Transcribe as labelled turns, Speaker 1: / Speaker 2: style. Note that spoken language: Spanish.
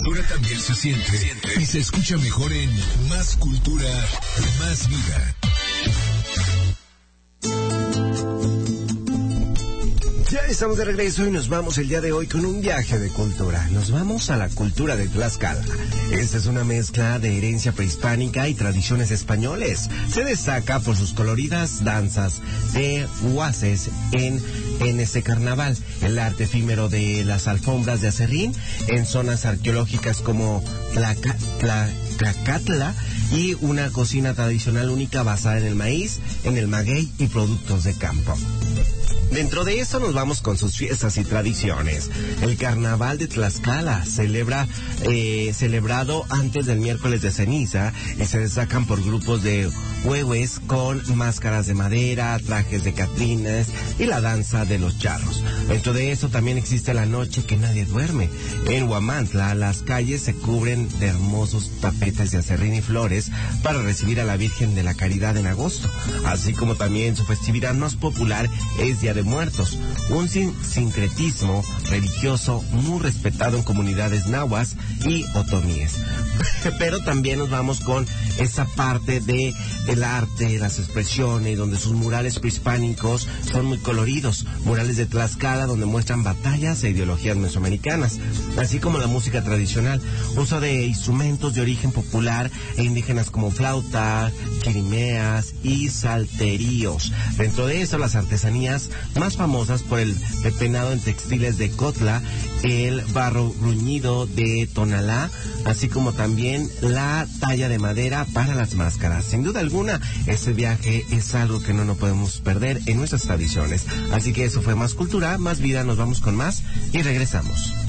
Speaker 1: cultura también se siente y se escucha mejor en Más Cultura, Más Vida.
Speaker 2: Ya estamos de regreso y nos vamos el día de hoy con un viaje de cultura. Nos vamos a la cultura de Tlaxcala. Esta es una mezcla de herencia prehispánica y tradiciones españoles. Se destaca por sus coloridas danzas de huaces en este carnaval, el arte efímero de las alfombras de acerrín en zonas arqueológicas como Tlacatla y una cocina tradicional única basada en el maíz, en el maguey y productos de campo. Dentro de esto nos vamos con sus fiestas y tradiciones. El Carnaval de Tlaxcala celebrado antes del miércoles de ceniza y se destacan por grupos de huehues con máscaras de madera, trajes de catrinas y la danza de los charros. Dentro de eso también existe la noche que nadie duerme. En Huamantla las calles se cubren de hermosos tapetes de acerrín y flores para recibir a la Virgen de la Caridad en agosto, así como también su festividad más popular es Día de Muertos, un sincretismo religioso muy respetado en comunidades nahuas y otomíes. Pero también nos vamos con esa parte del arte, las expresiones, donde sus murales prehispánicos son muy coloridos, murales de Tlaxcala donde muestran batallas e ideologías mesoamericanas, así como la música tradicional, uso de instrumentos de origen popular e indígenas como flauta, chirimeas y salterios. Dentro de eso, las artesanías más famosas por el pepenado en textiles de Cotla, el barro bruñido de Tonalá, así como también la talla de madera para las máscaras. Sin duda alguna, este viaje es algo que no podemos perder en nuestras tradiciones. Así que eso fue Más Cultura, Más Vida. Nos vamos con más y regresamos.